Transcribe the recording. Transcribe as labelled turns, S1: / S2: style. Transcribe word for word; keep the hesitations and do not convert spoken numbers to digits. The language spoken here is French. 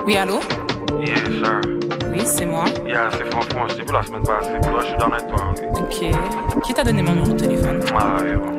S1: Oui, allô?
S2: Yes, sir.
S1: Oui, c'est moi.
S2: Yeah, c'est Franck, je t'ai vu la semaine passée. Toi, je suis dans avec toi.
S1: Ok. Qui t'a donné mon numéro de téléphone?
S2: Ah, yeah.